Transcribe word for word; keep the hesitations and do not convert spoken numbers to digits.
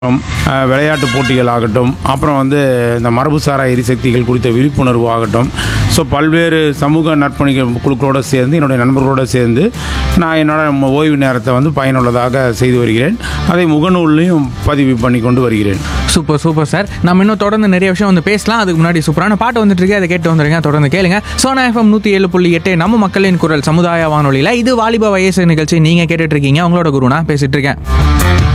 அஹ், விளையாட்டு போட்டிகள் ஆகட்டும், அப்புறம் வந்து இந்த மரபுசாரா எரிசக்திகள் குறித்த விழிப்புணர்வு ஆகட்டும். ஸோ பல்வேறு சமூக நற்பணிகள் குழுக்களோடு சேர்ந்து என்னுடைய நண்பர்களோடு சேர்ந்து நான் என்னோட ம- ஓய்வு நேரத்தை வந்து பயனுள்ளதாக செய்து வருகிறேன். அதை முகநூல்லையும் பதிவு பண்ணி கொண்டு வருகிறேன். Super super sir. நம்ம இன்னும் தொடர்ந்து நிறைய விஷயம் வந்து பேசலாம். அதுக்கு முன்னாடி சூப்பரான பாட்டு வந்துட்டு இருக்கு, அதை கேட்டு வந்துருங்க. தொடர்ந்து கேளுங்க. சோனா எஃப்எம் நூற்றி ஏழு புள்ளி எட்டு நம்ம மக்களின் குரல் சமுதாய வானொலியில் இது வாலிப வயசு நிகழ்ச்சி நீங்கள் கேட்டுட்டு இருக்கீங்க. உங்களோட குருனா பேசிட்டு இருக்கேன்.